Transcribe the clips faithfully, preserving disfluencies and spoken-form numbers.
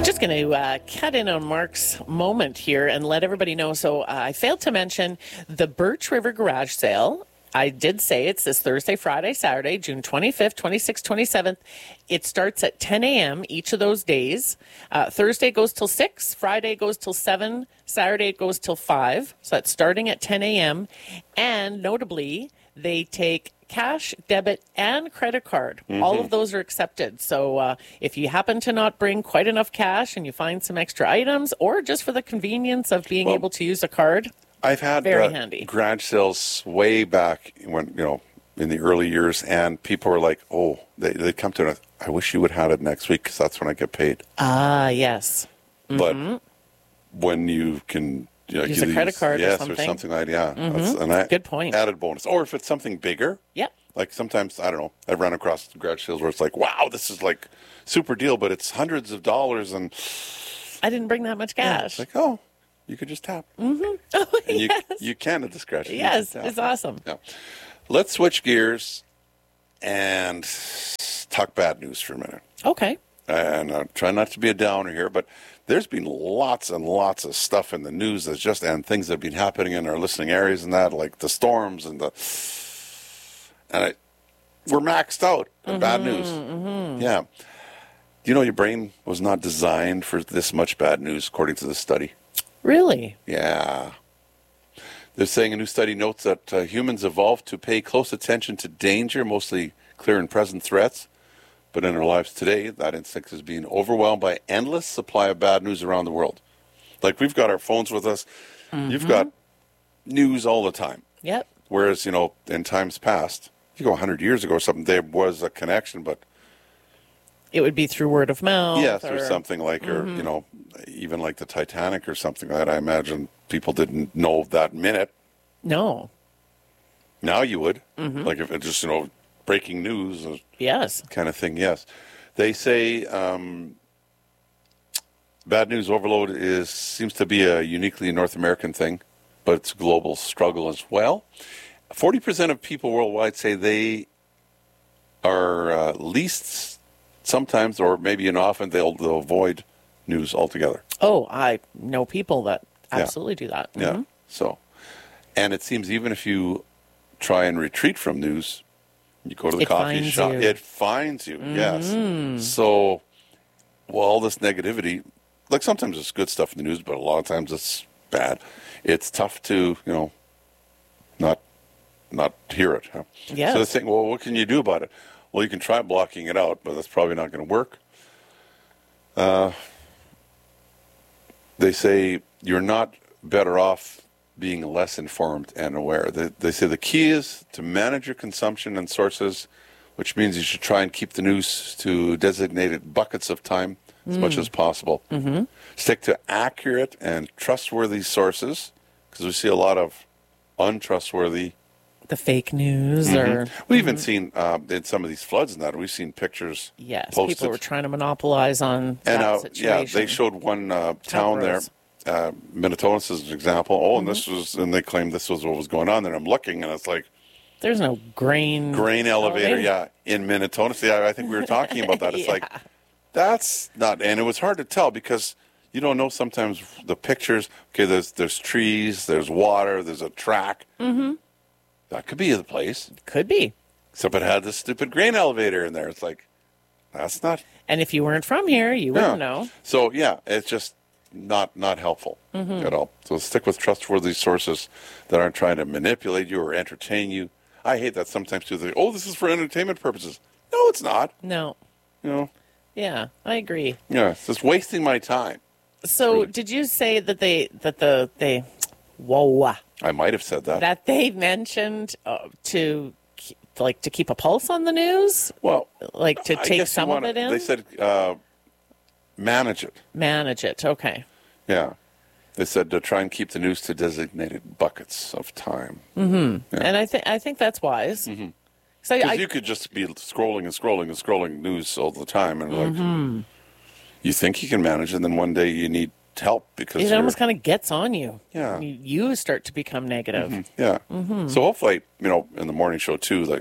Just going to uh, cut in on Mark's moment here and let everybody know. So uh, I failed to mention the Birch River Garage Sale. I did say it's this Thursday, Friday, Saturday, June twenty-fifth, twenty-sixth, twenty-seventh. It starts at ten a.m. each of those days. Uh, Thursday goes till six, Friday goes till seven, Saturday it goes till five. So that's starting at ten a.m. And notably, they take cash, debit, and credit card. Mm-hmm. All of those are accepted. So uh, if you happen to not bring quite enough cash and you find some extra items, or just for the convenience of being well, able to use a card, I've had very uh, handy. garage sales way back when, you know, in the early years, and people were like, oh, they, they'd come to it, I wish you would have had it next week because that's when I get paid. Ah, yes. Mm-hmm. But when you can... You know, use a credit card yes, or something. Or something like that, yeah. Mm-hmm. That's an a- Good point. Added bonus. Or if it's something bigger. Yeah. Like sometimes, I don't know, I've run across garage sales where it's like, wow, this is like super deal, but it's hundreds of dollars. And I didn't bring that much cash. Yeah, it's like, oh, you could just tap. Mm-hmm. Oh, and yes. you, you can at discretion. Yes, it's awesome. Yeah. Let's switch gears and talk bad news for a minute. Okay. And I'm trying not to be a downer here, but there's been lots and lots of stuff in the news that's just, and things that have been happening in our listening areas and that, like the storms and the, and I, we're maxed out in mm-hmm, bad news. Mm-hmm. Yeah. Do you know your brain was not designed for this much bad news, according to the study? Really? Yeah. They're saying a new study notes that uh, humans evolved to pay close attention to danger, mostly clear and present threats. But in our lives today, that instinct is being overwhelmed by endless supply of bad news around the world. Like, we've got our phones with us. Mm-hmm. You've got news all the time. Yep. Whereas, you know, in times past, if you go one hundred years ago or something, there was a connection, but... It would be through word of mouth. Yes, or, or something like, mm-hmm. or, you know, even like the Titanic or something like that. I imagine people didn't know that minute. No. Now you would. Mm-hmm. Like, if it just, you know... breaking news, yes, kind of thing. Yes, they say um, bad news overload is seems to be a uniquely North American thing, but it's a global struggle as well. Forty percent of people worldwide say they are uh, least sometimes, or maybe and often, they'll, they'll avoid news altogether. Oh, I know people that absolutely yeah. do that. Mm-hmm. Yeah. So, and it seems even if you try and retreat from news. You go to the it coffee shop, you. it finds you, mm-hmm. yes. So, well, all this negativity, like sometimes it's good stuff in the news, but a lot of times it's bad. It's tough to, you know, not not hear it. Huh? Yes. So they think, well, what can you do about it? Well, you can try blocking it out, but that's probably not going to work. Uh, they say you're not better off being less informed and aware. They, they say the key is to manage your consumption and sources, which means you should try and keep the news to designated buckets of time as mm. much as possible. Mm-hmm. Stick to accurate and trustworthy sources, because we see a lot of untrustworthy... The fake news mm-hmm. or... We've mm-hmm. even seen, uh, in some of these floods and that, we've seen pictures yes, posted. People were trying to monopolize on and, that uh, situation. Yeah, they showed one uh, town there. Uh, Minnetonka is an example. Oh, and mm-hmm. this was, and they claimed this was what was going on there. I'm looking, and it's like, there's no grain grain elevator, elevator. yeah, in Minnetonka. See, I, I think we were talking about that. It's yeah. like that's not, and it was hard to tell because you don't know sometimes the pictures. Okay, there's there's trees, there's water, there's a track. Mm-hmm. That could be the place. Could be. Except it had this stupid grain elevator in there. It's like that's not. And if you weren't from here, you wouldn't yeah. know. So yeah, it's just. Not not helpful mm-hmm. at all. So stick with trustworthy sources that aren't trying to manipulate you or entertain you. I hate that sometimes too. They, oh, this is for entertainment purposes. No, it's not. No. You know. Yeah, I agree. Yeah, it's just wasting my time. So, really. Did you say that they that the they, whoa? I might have said that. That they mentioned uh, to like to keep a pulse on the news. Well, like to take some wanna, of it in. They said. Uh, Manage it. Manage it. Okay. Yeah. They said to try and keep the news to designated buckets of time. Mm-hmm. Yeah. And I think I think that's wise. Mm-hmm. So because you could just be scrolling and scrolling and scrolling news all the time, and mm-hmm. like you think you can manage, and then one day you need help because it almost kind of gets on you. Yeah. You, you start to become negative. Mm-hmm. Yeah. Mm-hmm. So hopefully, you know, in the morning show too, like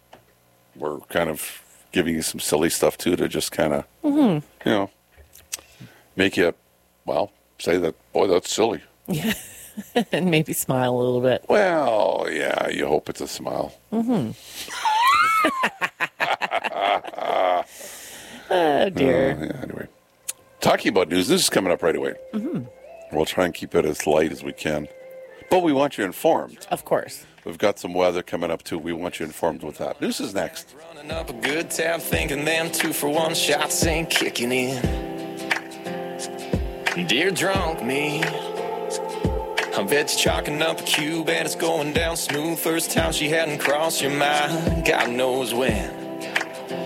we're kind of giving you some silly stuff too to just kind of, mm-hmm. you know. make you, well, say that, boy, that's silly. Yeah. And maybe smile a little bit. Well, yeah, you hope it's a smile. Mm-hmm. Oh, dear. Uh, yeah, anyway. Talking about news, this is coming up right away. Mm-hmm. We'll try and keep it as light as we can. But we want you informed. Of course. We've got some weather coming up, too. We want you informed with that. News is next. Running up a good tab, thinking them two for one shots ain't kicking in. Dear drunk me, I bet you chalking up a cube and it's going down smooth. First time she hadn't crossed your mind, God knows when.